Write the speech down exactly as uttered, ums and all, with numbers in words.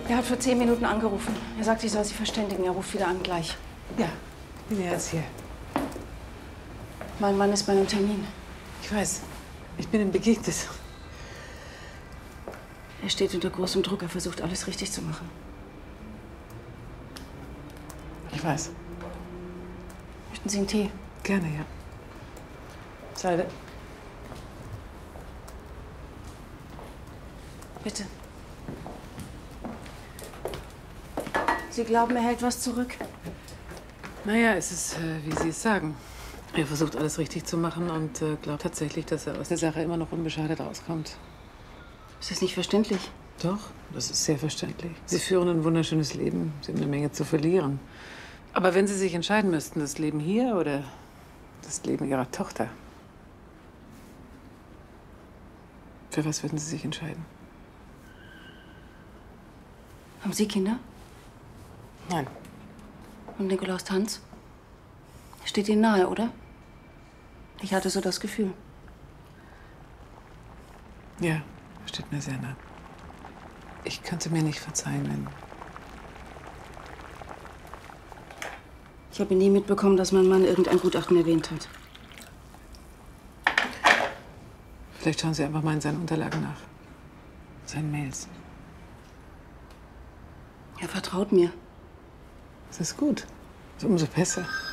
Er hat vor zehn Minuten angerufen. Er sagt, ich soll Sie verständigen. Er ruft wieder an gleich. Ja, bin ja jetzt hier. Mein Mann ist bei einem Termin. Ich weiß. Ich bin ihm begegnet. Er steht unter großem Druck. Er versucht, alles richtig zu machen. Ich weiß. Möchten Sie einen Tee? Gerne, ja. Salve. Bitte. Sie glauben, er hält was zurück? Naja, es ist, äh, wie Sie es sagen. Er versucht, alles richtig zu machen und äh, glaubt tatsächlich, dass er aus der Sache immer noch unbeschadet rauskommt. Ist das nicht verständlich? Doch, das ist sehr verständlich. Sie führen ein wunderschönes Leben. Sie haben eine Menge zu verlieren. Aber wenn Sie sich entscheiden müssten, das Leben hier oder das Leben Ihrer Tochter, für was würden Sie sich entscheiden? Haben Sie Kinder? Nein. Und Nikolaus Tanz? Steht Ihnen nahe, oder? Ich hatte so das Gefühl. Ja, steht mir sehr nah. Ich könnte mir nicht verzeihen, wenn... Ich habe nie mitbekommen, dass mein Mann irgendein Gutachten erwähnt hat. Vielleicht schauen Sie einfach mal in seinen Unterlagen nach. Seinen Mails. Er vertraut mir. Das ist gut. Das ist umso besser.